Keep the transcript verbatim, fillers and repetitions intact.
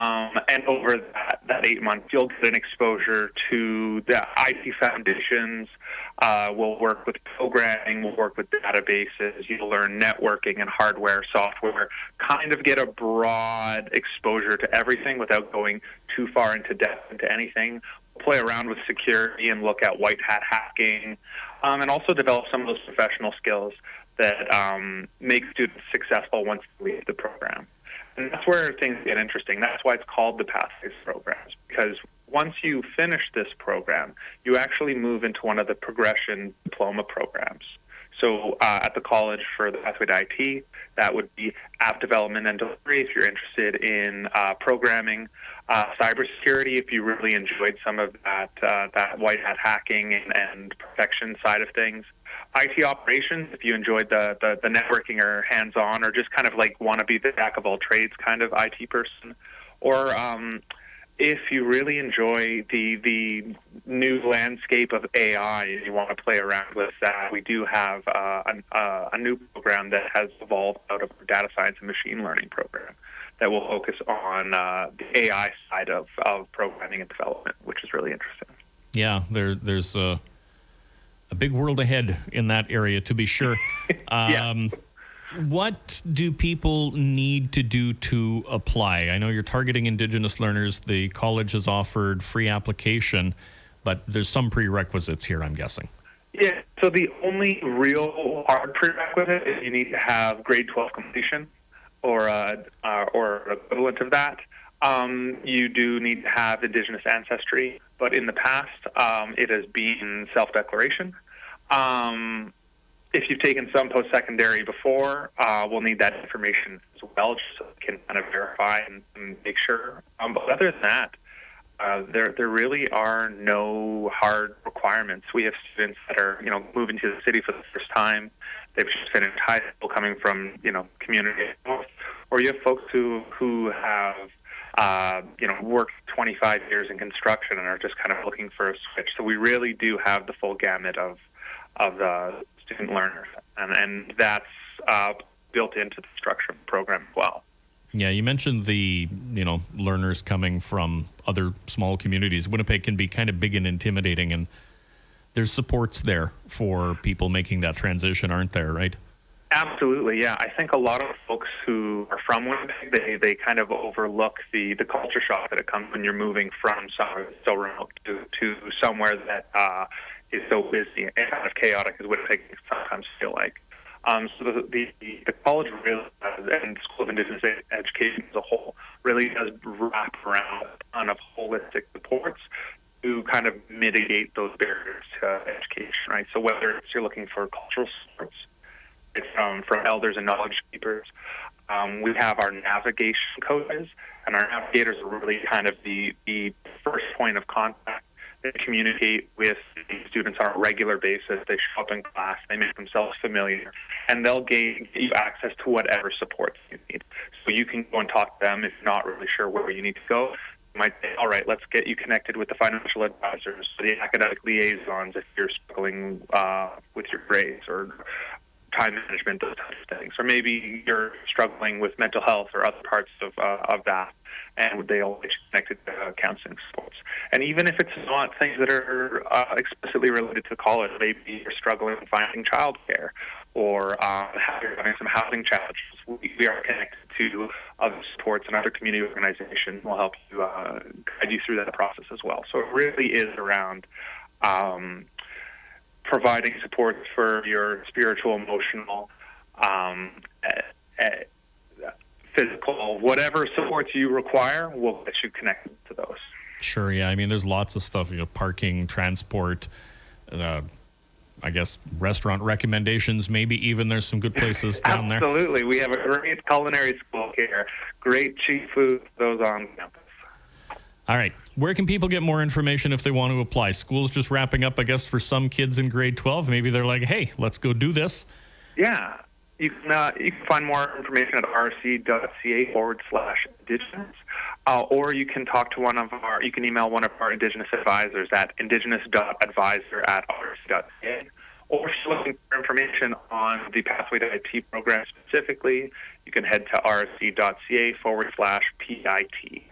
Um, and over that, that eight months, you'll get an exposure to the I T foundations. Uh, we'll work with programming. We'll work with databases. You'll learn networking and hardware, software, kind of get a broad exposure to everything without going too far into depth into anything. We'll play around with security and look at white hat hacking, um, and also develop some of those professional skills that um, make students successful once they leave the program. And that's where things get interesting. That's why it's called the Pathways programs, because once you finish this program, you actually move into one of the progression diploma programs. So uh, at the college for the Pathway to I T, that would be app development and delivery if you're interested in uh, programming, uh, cybersecurity if you really enjoyed some of that uh, that white hat hacking and, and protection side of things. I T operations, if you enjoyed the, the, the networking or hands-on or just kind of like want to be the jack of all trades kind of I T person. Or um, if you really enjoy the the new landscape of A I and you want to play around with that, we do have uh, an, uh, a new program that has evolved out of our data science and machine learning program that will focus on uh, the A I side of, of programming and development, which is really interesting. Yeah, there there's a... a big world ahead in that area, to be sure. yeah. Um, what do people need to do to apply? I know you're targeting Indigenous learners. The college has offered free application, but there's some prerequisites here, I'm guessing. Yeah, so the only real hard prerequisite is you need to have grade twelve completion or uh, uh, or equivalent of that. Um, you do need to have Indigenous ancestry, but in the past, um, it has been self-declaration. Um, if you've taken some post-secondary before, uh, we'll need that information as well, just so we can kind of verify and, and make sure. Um, but other than that, uh, there there really are no hard requirements. We have students that are, you know, moving to the city for the first time. They've just finished high school, coming from, you know, community, or you have folks who who have Uh, you know, worked twenty-five years in construction and are just kind of looking for a switch. So we really do have the full gamut of of the student learners, and, and that's uh, built into the structure of the program as well. Yeah, you mentioned the, you know, learners coming from other small communities. Winnipeg can be kind of big and intimidating, and there's supports there for people making that transition, aren't there, right? Absolutely, yeah. I think a lot of folks who are from Winnipeg, they, they kind of overlook the, the culture shock that it comes when you're moving from somewhere that's so remote to, to somewhere that uh, is so busy and kind of chaotic as Winnipeg can sometimes feel like. Um, so the, the, the college really does, and School of Indigenous Education as a whole, really does wrap around a ton of holistic supports to kind of mitigate those barriers to education, right? So whether it's you're looking for cultural supports, it's um, from elders and knowledge keepers. Um, we have our navigation coaches, and our navigators are really kind of the, the first point of contact. They communicate with the students on a regular basis. They show up in class. They make themselves familiar, and they'll gain you access to whatever supports you need. So you can go and talk to them if you're not really sure where you need to go. You might say, all right, let's get you connected with the financial advisors, the academic liaisons if you're struggling uh, with your grades or time management, those types of things. Or maybe you're struggling with mental health or other parts of uh, of that, and they always connected to uh, counseling supports. And even if it's not things that are uh, explicitly related to college, maybe you're struggling finding childcare or uh, you're having some housing challenges, we, we are connected to other supports and other community organizations will help you uh, guide you through that process as well. So it really is around um, providing support for your spiritual, emotional, um, uh, uh, physical, whatever supports you require, we'll get you connected to those. Sure, yeah. I mean, there's lots of stuff, you know, parking, transport, uh, I guess restaurant recommendations, maybe even there's some good places down there. Absolutely. We have a great culinary school here, great cheap food, those on campus. All right. Where can people get more information if they want to apply? School's just wrapping up, I guess, for some kids in grade twelve. Maybe they're like, hey, let's go do this. Yeah. You can, uh, you can find more information at rc.ca forward slash Indigenous. Uh, or you can talk to one of our, you can email one of our Indigenous advisors at indigenous.advisor at rc.ca. Or if you're looking for information on the Pathway to I T program specifically, you can head to rc.ca forward slash PIT.